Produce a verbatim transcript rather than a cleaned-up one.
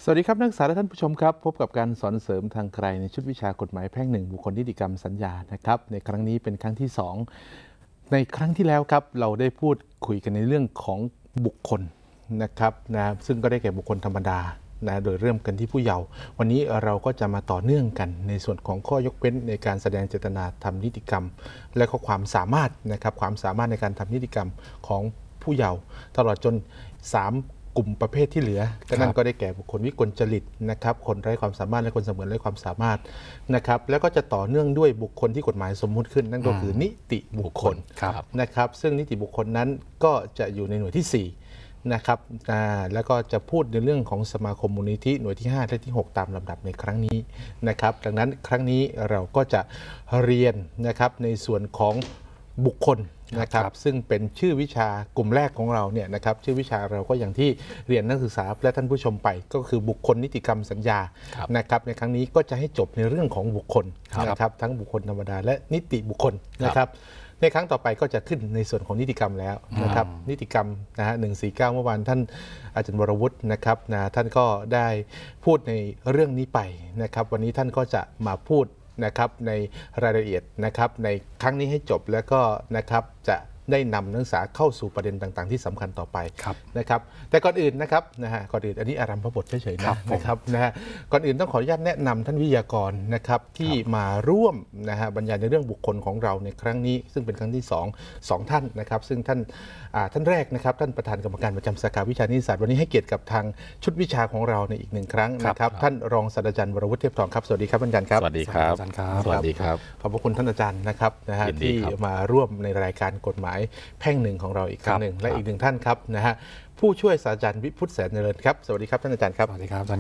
สวัสดีครับนักศึกษาและท่านผู้ชมครับพบกับการสอนเสริมทางไกลในชุดวิชากฎหมายแพ่งหนึ่งบุคคลนิติกรรมสัญญานะครับในครั้งนี้เป็นครั้งที่สองในครั้งที่แล้วครับเราได้พูดคุยกันในเรื่องของบุคคลนะครับนะซึ่งก็ได้แก่บุคคลธรรมดานะโดยเริ่มกันที่ผู้เยาว์วันนี้เราก็จะมาต่อเนื่องกันในส่วนของข้อยกเว้นในการแสดงเจตนาทำนิติกรรมและก็ความสามารถนะครับความสามารถในการทำนิติกรรมของผู้เยาว์ตลอดจนสามกลุ่มประเภทที่เหลือก็นั่นก็ได้แก่บุคคลวิกลจริตนะครับคนไร้ความสามารถและคนเสมือนไร้ความสามารถนะครับแล้วก็จะต่อเนื่องด้วยบุคคลที่กฎหมายสมมุติขึ้นนั่นก็คือนิติบุคคลนะครับซึ่งนิติบุคคลนั้นก็จะอยู่ในหน่วยที่สี่นะครับแล้วก็จะพูดในเรื่องของสมาคมมูลนิธิหน่วยที่ห้าและที่หกตามลำดับในครั้งนี้นะครับดังนั้นครั้งนี้เราก็จะเรียนนะครับในส่วนของบุคคลนะครับซึ่งเป็นชื่อวิชากลุ่มแรกของเราเนี่ยนะครับชื่อวิชาเราก็อย่างที่เรียนนักศึกษาและท่านผู้ชมไปก็คือบุคคลนิติกรรมสัญญานะครับในครั้งนี้ก็จะให้จบในเรื่องของบุคคลนะครับทั้งบุคคลธรรมดาและนิติบุคคลนะครับในครั้งต่อไปก็จะขึ้นในส่วนของนิติกรรมแล้วนะครับนิติกรรมนะฮะหนึ่งสี่เก้าเมื่อวานท่านอาจารย์วรวุฒินะครับนะท่านก็ได้พูดในเรื่องนี้ไปนะครับวันนี้ท่านก็จะมาพูดนะครับในรายละเอียดนะครับในครั้งนี้ให้จบแล้วก็นะครับจะได้นำนักศึกษาเข้าสู่ประเด็นต่างๆที่สำคัญต่อไปนะครับแต่ก่อนอื่นนะครับนะฮะก่อนอื่นอันนี้อารัมพบทเฉยๆนะนะครับนะฮะก่อนอื่นต้องขออนุญาตแนะนำท่านวิทยากรนะครับที่มาร่วมนะฮะบรรยายในเรื่องบุคคลของเราในครั้งนี้ซึ่งเป็นครั้งที่สองสองท่านนะครับซึ่งท่านท่านแรกนะครับท่านประธานกรรมการประจำสาขาวิชานิติศาสตร์วันนี้ให้เกียรติกับทางชุดวิชาของเราในอีกหนึ่งครั้งนะครับท่านรองศาสตราจารย์วรวุฒิเทพทองครับสวัสดีครับอาจารย์ครับสวัสดีครับสวัสดีครับขอบพระคุณท่านอาจารย์นะครับนะฮะที่มาร่วมในรายการกฎหมายแพ่งหนึ่งของเราอีกครั้งหนึ่งและอีกหนึ่งท่านครับนะฮะผู้ช่วยศาสตราจารย์วิพุทธแสนเจริญครับสวัสดีครับท่านอาจารย์ครับสวัสดีครับ